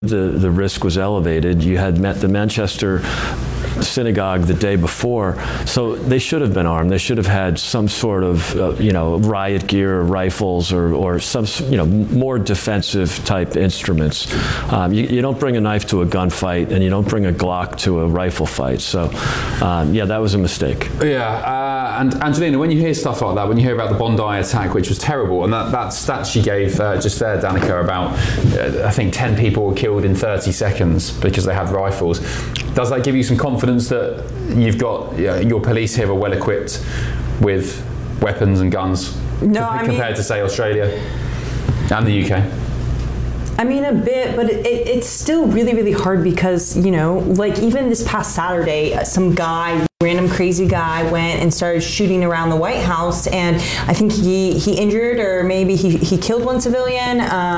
the risk was elevated. You had met the Manchester synagogue the day before, so they should have been armed. They should have had some sort of riot gear, or rifles, or some more defensive type instruments. You don't bring a knife to a gunfight, and you don't bring a Glock to a rifle fight. So yeah, that was a mistake. Yeah, and Angelina, when you hear stuff like that, when you hear about the Bondi attack, which was terrible, and that stat she gave just there, Danica, about I think 10 people were killed in 30 seconds because they had rifles. Does that give you some confidence that you've got your police here are well equipped with weapons and guns compared to, say, Australia and the UK? I mean, a bit, but it's still really, really hard because, like even this past Saturday, some random crazy guy went and started shooting around the White House, and I think he injured, or maybe he killed one civilian.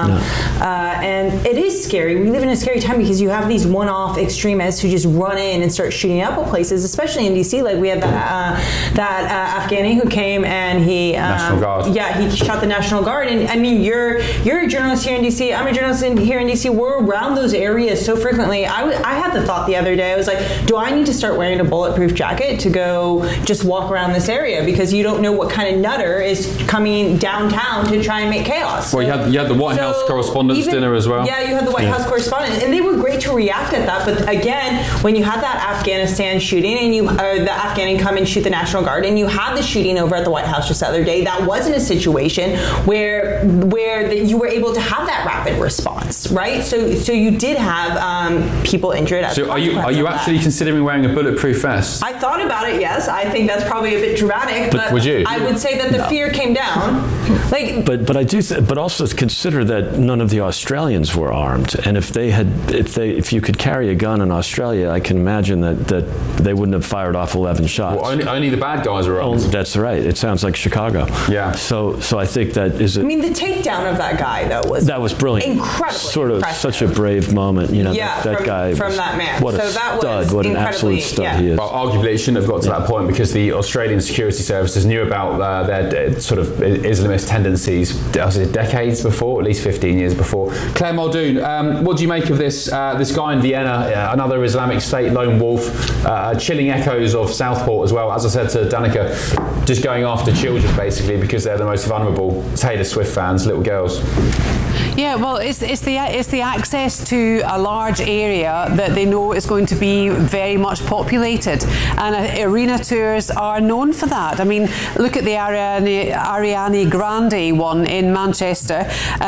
And it is scary. We live in a scary time because you have these one-off extremists who just run in and start shooting up at places, especially in DC. Like we had that Afghani who came and he National Guard. Yeah, he shot the National Guard. And I mean, you're a journalist here in DC. I'm a journalist here in DC. We're around those areas so frequently. I had the thought the other day. I was like, do I need to start wearing a bulletproof jacket to go just walk around this area, because you don't know what kind of nutter is coming downtown to try and make chaos. Well, you had the White House Correspondents' Dinner as well. Yeah, you had the White House Correspondents, and they were great to react at that. But again, when you had that Afghanistan shooting, and the Afghani come and shoot the National Guard, and you had the shooting over at the White House just the other day, that wasn't a situation where you were able to have that rapid response, right? So you did have people injured. So are you actually considering wearing a bulletproof vest? I thought about it, yes. I think that's probably a bit dramatic, but would you? I would say that the fear came down. But I do, but also consider that none of the Australians were armed, and if you could carry a gun in Australia, I can imagine that they wouldn't have fired off 11 shots. Well, only the bad guys were armed. That's right. It sounds like Chicago. Yeah. So I think that is. I mean, the takedown of that guy though was brilliant. Incredibly sort of impressive. Such a brave moment. That guy from that man. What a stud! What an absolute stud he is. Well, arguably, it shouldn't have got to that point because the Australian security services knew about their sort of Islamist tendencies decades before, at least 15 years before. Claire Muldoon, what do you make of this guy in Vienna, another Islamic State lone wolf, chilling echoes of Southport as well? As I said to Danica, just going after children basically because they're the most vulnerable Taylor Swift fans, little girls. Yeah, well, it's the access to a large area that they know is going to be very much populated, and arena tours are known for that. I mean, look at the Ariana Grande one in Manchester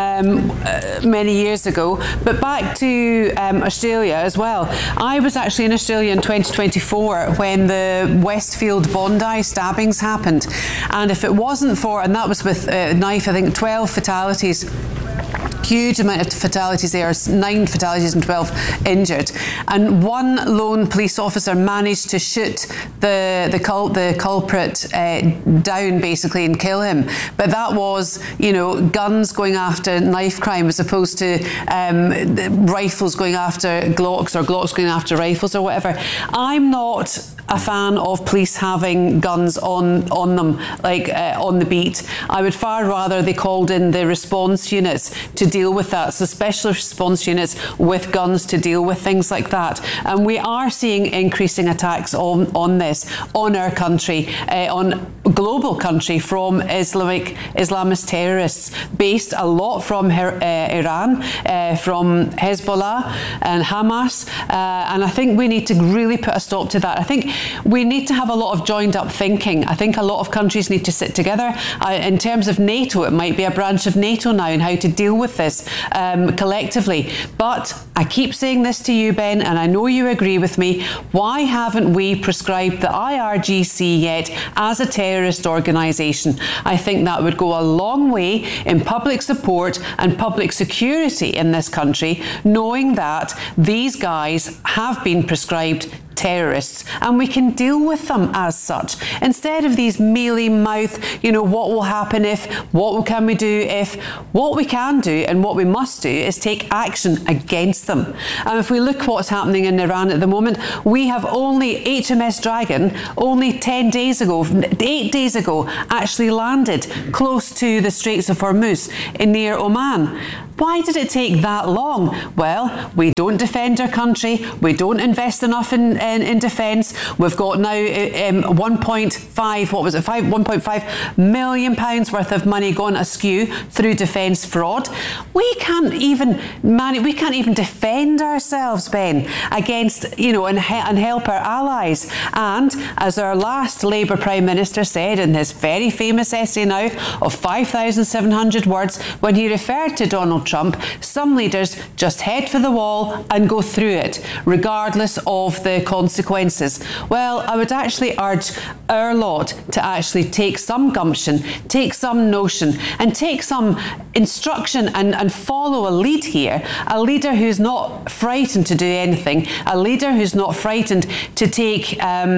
many years ago. But back to Australia as well. I was actually in Australia in 2024 when the Westfield Bondi stabbings happened, and if it wasn't for, and that was with a knife, I think 12 fatalities. Huge amount of fatalities there, 9 fatalities and 12 injured. And one lone police officer managed to shoot the culprit down basically and kill him. But that was, guns going after knife crime as opposed to rifles going after Glocks, or Glocks going after rifles or whatever. I'm not a fan of police having guns on them, on the beat. I would far rather they called in the response units to deal with that, so special response units with guns to deal with things like that. And we are seeing increasing attacks on this, on our country, on global country, from Islamist terrorists, based a lot from Iran, from Hezbollah and Hamas, and I think we need to really put a stop to that. I think we need to have a lot of joined up thinking. I think a lot of countries need to sit together. In terms of NATO, it might be a branch of NATO now in how to deal with this collectively. But I keep saying this to you, Ben, and I know you agree with me. Why haven't we prescribed the IRGC yet as a terrorist organisation? I think that would go a long way in public support and public security in this country, knowing that these guys have been prescribed terrorists, and we can deal with them as such, instead of these mealy mouth, what will happen if, what can we do if. What we can do and what we must do is take action against them. And if we look what's happening in Iran at the moment, we have only HMS Dragon, only 8 days ago, actually landed close to the Straits of Hormuz near Oman. Why did it take that long? Well, we don't defend our country. We don't invest enough in defence. We've got now 1.5 million pounds worth of money gone askew through defence fraud. We can't even defend ourselves, Ben, against, and help our allies. And as our last Labour Prime Minister said in his very famous essay now of 5,700 words, when he referred to Donald Trump, some leaders just head for the wall and go through it, regardless of the consequences. Well, I would actually urge our lot to actually take some gumption, take some notion, and take some instruction and follow a lead here. A leader who's not frightened to do anything, a leader who's not frightened to take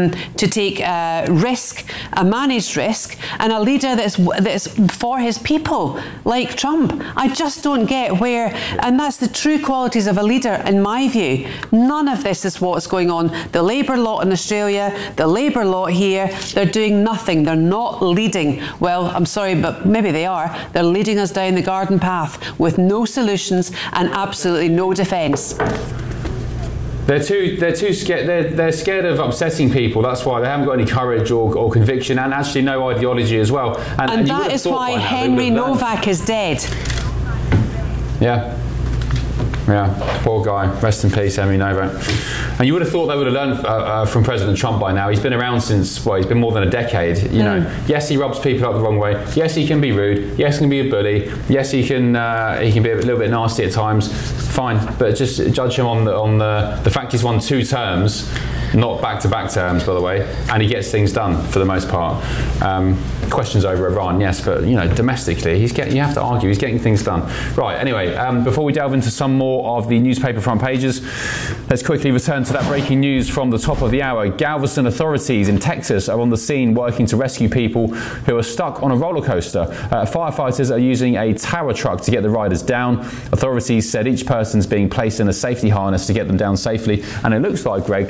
risk, a managed risk, and a leader that's for his people, like Trump. I just don't get where, and that's the true qualities of a leader in my view. None of this is what's going on. The Labour lot in Australia, the Labour lot here, they're doing nothing. They're not leading. Well, I'm sorry, but maybe they are. They're leading us down the garden path with no solutions and absolutely no defence. They're too scared. They're scared of upsetting people. That's why they haven't got any courage or conviction, and actually no ideology as well. And that is why Henry Novak is dead. Yeah, poor guy. Rest in peace, Henry Novak. And you would have thought they would have learned from President Trump by now. He's been around since, he's been more than a decade. You know, yes, he rubs people up the wrong way. Yes, he can be rude. Yes, he can be a bully. Yes, he can be a little bit nasty at times. Fine, but just judge him on the fact he's won 2 terms, not back-to-back terms, by the way, and he gets things done for the most part. Questions over Iran, yes, but domestically, you have to argue he's getting things done. Right. Anyway, before we delve into some more of the newspaper front pages, let's quickly return to that breaking news from the top of the hour. Galveston authorities in Texas are on the scene working to rescue people who are stuck on a roller coaster. Firefighters are using a tower truck to get the riders down. Authorities said each person's being placed in a safety harness to get them down safely, and it looks like, Greg,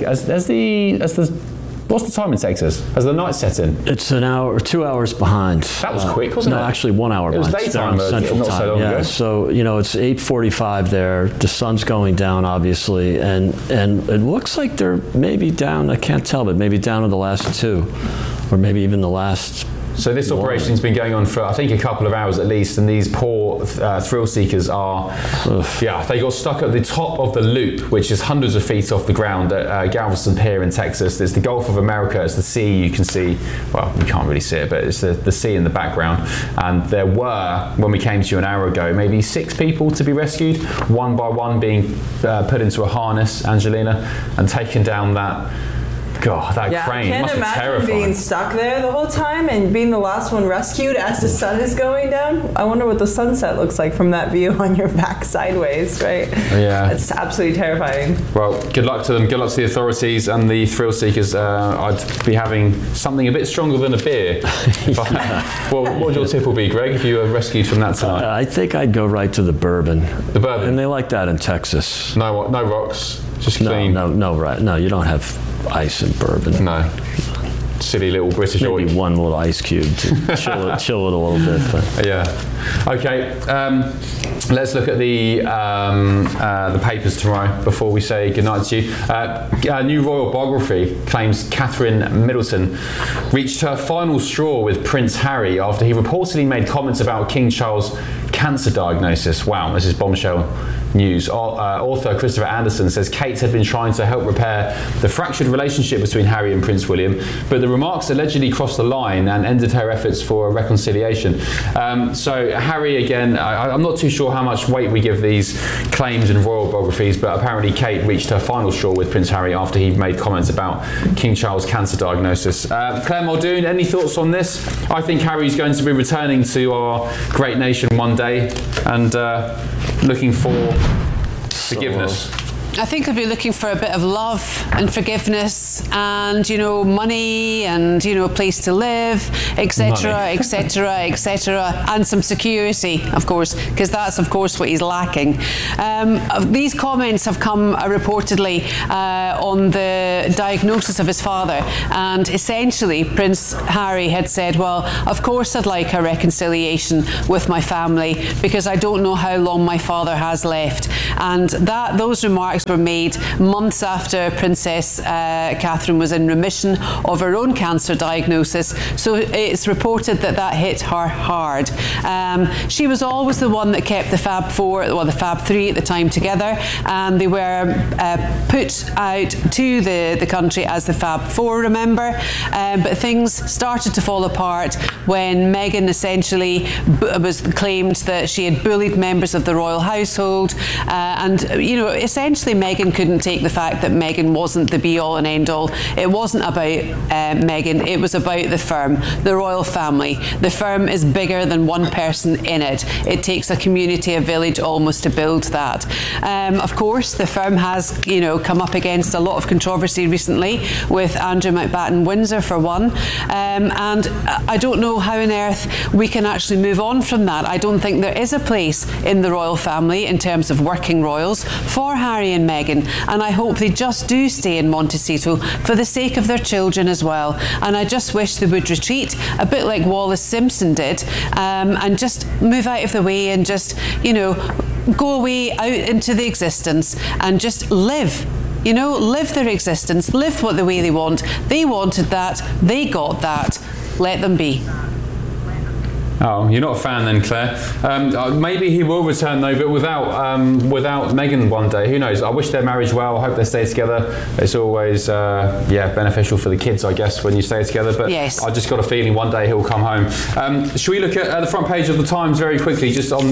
what's the time in Texas? Has the night set in? It's an hour or 2 hours behind. That was quick, wasn't it? No, actually 1 hour behind. It was daytime, Central not time. so long ago. So, it's 8:45 there. The sun's going down, obviously, and it looks like they're maybe down, I can't tell, but maybe down to the last 2, or maybe even the last. So this operation's been going on for, I think, a couple of hours at least, and these poor thrill seekers they got stuck at the top of the loop, which is hundreds of feet off the ground at Galveston Pier in Texas. There's the Gulf of America, it's the sea you can see. Well, you can't really see it, but it's the sea in the background. And there were, when we came to you an hour ago, maybe 6 people to be rescued, one by one being put into a harness, Angelina, and taken down that. God, that crane must be terrifying. I can't imagine being stuck there the whole time and being the last one rescued as the sun is going down. I wonder what the sunset looks like from that view on your back sideways, right? Yeah. It's absolutely terrifying. Well, good luck to them. Good luck to the authorities and the thrill seekers. I'd be having something a bit stronger than a beer. Well, what would your tip will be, Greg, if you were rescued from that tonight? I think I'd go right to the bourbon. The bourbon? And they like that in Texas. No rocks, just clean. No, you don't have ice and bourbon. No. Silly little British oil. Maybe one little ice cube to chill it a little bit. But. Yeah. Okay. Let's look at the papers tomorrow before we say goodnight to you. A new royal biography claims Catherine Middleton reached her final straw with Prince Harry after he reportedly made comments about King Charles' cancer diagnosis. Wow, this is bombshell news. Author Christopher Anderson says Kate had been trying to help repair the fractured relationship between Harry and Prince William, but the remarks allegedly crossed the line and ended her efforts for a reconciliation. So Harry, again, I'm not too sure how much weight we give these claims in royal biographies, but apparently Kate reached her final straw with Prince Harry after he made comments about King Charles' cancer diagnosis. Claire Muldoon, any thoughts on this? I think Harry's going to be returning to our great nation one day and looking for forgiveness. I think they'll be looking for a bit of love and forgiveness and, you know, money and, you know, a place to live, etc., etc., etc., and some security, of course, because that's, of course, what he's lacking. These comments have come reportedly on the diagnosis of his father, and essentially Prince Harry had said, well, of course I'd like a reconciliation with my family because I don't know how long my father has left. And those remarks were made months after Princess Catherine was in remission of her own cancer diagnosis, so it's reported that hit her hard. She was always the one that kept the Fab Four, well, the Fab Three at the time together, and they were put out to the country as the Fab Four, remember? But things started to fall apart when Meghan essentially was claimed that she had bullied members of the royal household, and, you know, essentially Meghan couldn't take the fact that Meghan wasn't the be-all and end-all. It wasn't about Meghan, it was about the firm, the royal family. The firm is bigger than one person in it. It takes a community, a village almost to build that. Of course, the firm has, you know, come up against a lot of controversy recently with Andrew Mountbatten Windsor for one, and I don't know how on earth we can actually move on from that. I don't think there is a place in the royal family in terms of working royals for Harry and Meghan, and I hope they just do stay in Montecito for the sake of their children as well. And I just wish they would retreat a bit like Wallace Simpson did, and just move out of the way and just, you know, go away out into the existence and just live. You know, live their existence, live the way they want. They wanted that, they got that. Let them be. Oh, you're not a fan then, Claire. Maybe he will return though, but without Meghan one day. Who knows? I wish their marriage well. I hope they stay together. It's always beneficial for the kids, I guess, when you stay together. But yes. I just got a feeling one day he'll come home. Should we look at the front page of the Times very quickly, just on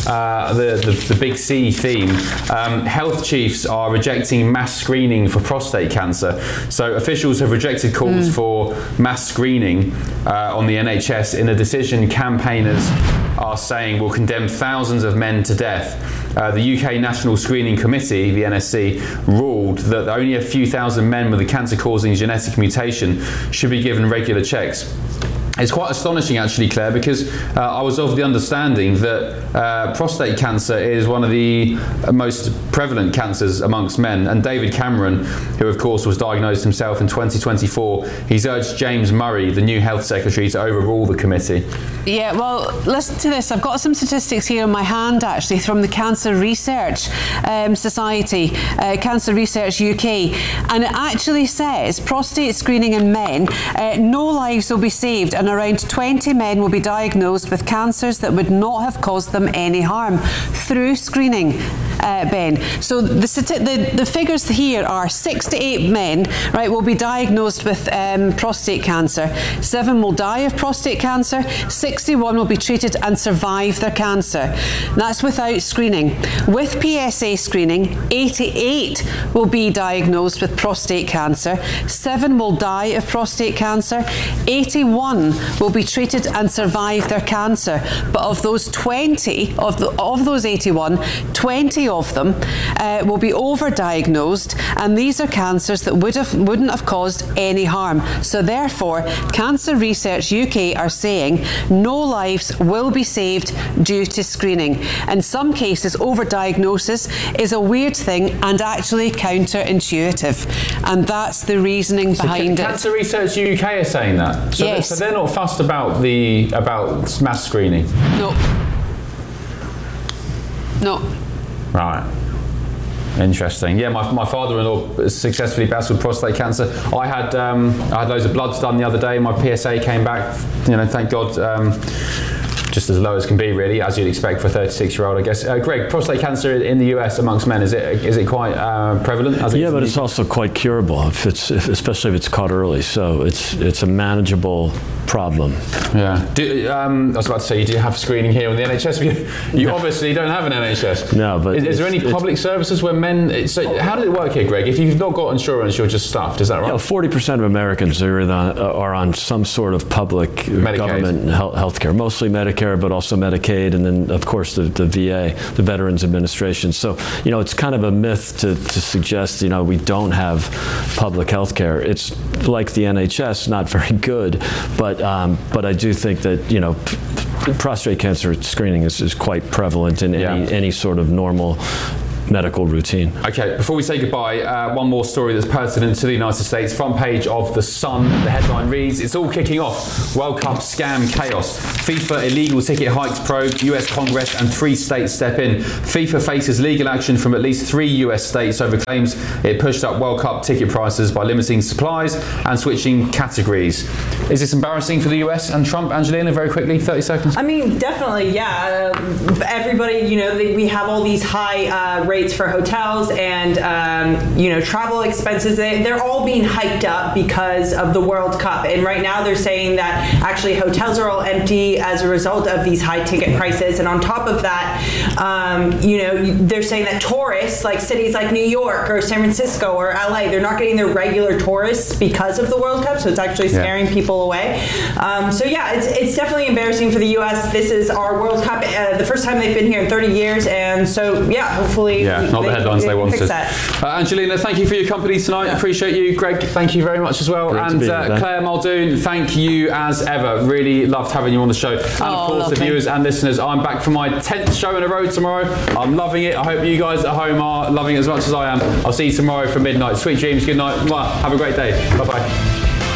the big C theme? Health chiefs are rejecting mass screening for prostate cancer. So officials have rejected calls for mass screening on the NHS in a decision campaigners are saying will condemn thousands of men to death. The UK National Screening Committee, the NSC, ruled that only a few thousand men with a cancer-causing genetic mutation should be given regular checks. It's quite astonishing, actually, Claire, because I was of the understanding that prostate cancer is one of the most prevalent cancers amongst men. And David Cameron, who of course was diagnosed himself in 2024, he's urged James Murray, the new health secretary, to overrule the committee. Yeah, well, listen to this. I've got some statistics here in my hand, actually, from the Cancer Research Society, Cancer Research UK. And it actually says prostate screening in men, no lives will be saved, and around 20 men will be diagnosed with cancers that would not have caused them any harm through screening, Ben. So the figures here are 6 to 8 men, right, will be diagnosed with prostate cancer. 7 will die of prostate cancer. 61 will be treated and survive their cancer. That's without screening. With PSA screening, 88 will be diagnosed with prostate cancer. 7 will die of prostate cancer. 81 will be treated and survive their cancer. But of those 20, of those 81, 20 of them will be overdiagnosed, and these are cancers that wouldn't have caused any harm. So therefore, Cancer Research UK are saying no lives will be saved due to screening. In some cases, overdiagnosis is a weird thing and actually counterintuitive, and that's the reasoning behind it. Cancer Research UK are saying that? So yes. So they're not fussed about mass screening? No. No. Right. Interesting. Yeah, my father-in-law successfully battled prostate cancer. I had loads of bloods done the other day. My PSA came back, you know, thank God, just as low as can be, really, as you'd expect for a 36-year-old, I guess. Greg, prostate cancer in the US amongst men, is it quite prevalent? Yeah, but it's also quite curable, especially if it's caught early. So it's a manageable problem. Yeah. I was about to say, you do have screening here on the NHS. You obviously don't have an NHS. No, but is there any public services where men? So how does it work here, Greg? If you've not got insurance, you're just stuffed. Is that right? 40% of Americans are on some sort of public Medicaid. government health care, mostly Medicare, but also Medicaid, and then of course the VA, the Veterans Administration. So it's kind of a myth to suggest we don't have public health care. It's like the NHS, not very good, but I do think that prostate cancer screening is quite prevalent in any sort of normal medical routine. Okay, before we say goodbye, one more story that's pertinent to the United States. Front page of The Sun. The headline reads, "It's all kicking off. World Cup scam chaos. FIFA illegal ticket hikes probe. US Congress and 3 states step in. FIFA faces legal action from at least 3 US states over claims it pushed up World Cup ticket prices by limiting supplies and switching categories." Is this embarrassing for the US and Trump? Angelina, very quickly, 30 seconds. I mean, definitely, yeah. Everybody, we have all these high rates for hotels and travel expenses. They're all being hiked up because of the World Cup, and right now they're saying that actually hotels are all empty as a result of these high ticket prices. And on top of that, they're saying that tourists, like cities like New York or San Francisco or LA, they're not getting their regular tourists because of the World Cup, so it's actually scaring people away. It's definitely embarrassing for the US. This is our World Cup, the first time they've been here in 30 years, and so hopefully not the headlines they wanted. Angelina, thank you for your company tonight. Appreciate you. Greg, thank you very much as well. Great and Claire Muldoon, thank you as ever. Really loved having you on the show. And of course, the viewers and listeners, I'm back for my 10th show in a row tomorrow. I'm loving it. I hope you guys at home are loving it as much as I am. I'll see you tomorrow for midnight. Sweet dreams. Good night. Have a great day. Bye-bye.